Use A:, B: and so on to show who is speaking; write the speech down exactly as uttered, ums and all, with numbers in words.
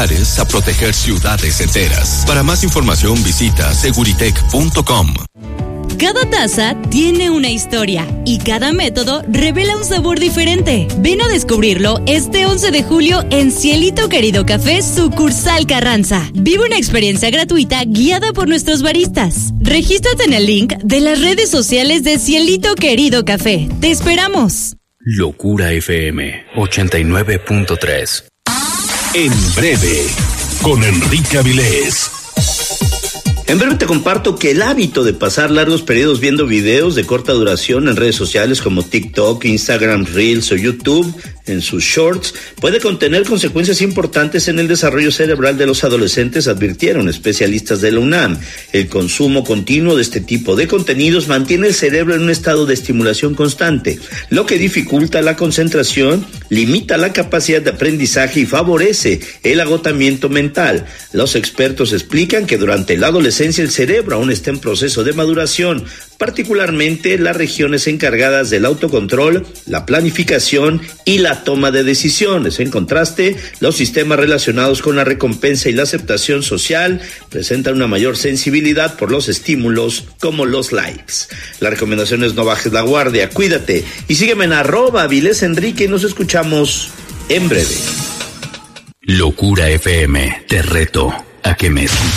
A: hogares a proteger ciudades enteras. Para más información visita seguritech punto com.
B: Cada taza tiene una historia y cada método revela un sabor diferente. Ven a descubrirlo este once de julio en Cielito Querido Café, sucursal Carranza. Vive una experiencia gratuita guiada por nuestros baristas. Regístrate en el link de las redes sociales de Cielito Querido Café. ¡Te esperamos!
C: Locura F M ochenta y nueve punto tres.
D: En breve, con Enrique Avilés.
E: En breve te comparto que el hábito de pasar largos periodos viendo videos de corta duración en redes sociales como TikTok, Instagram Reels o YouTube en sus shorts puede contener consecuencias importantes en el desarrollo cerebral de los adolescentes, advirtieron especialistas de la UNAM. El consumo continuo de este tipo de contenidos mantiene el cerebro en un estado de estimulación constante, lo que dificulta la concentración, limita la capacidad de aprendizaje y favorece el agotamiento mental. Los expertos explican que durante la adolescencia el cerebro aún está en proceso de maduración, particularmente las regiones encargadas del autocontrol, la planificación y la toma de decisiones. En contraste, los sistemas relacionados con la recompensa y la aceptación social presentan una mayor sensibilidad por los estímulos como los likes. La recomendación es no bajes la guardia, cuídate y sígueme en arroba Avilés Enrique y nos escuchamos en breve.
C: Locura F M, te reto a que me escuches.